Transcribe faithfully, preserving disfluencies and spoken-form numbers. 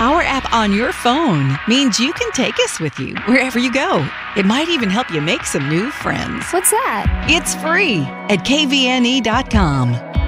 Our app on your phone means you can take us with you wherever you go. It might even help you make some new friends. What's that? It's free at K V N E dot com.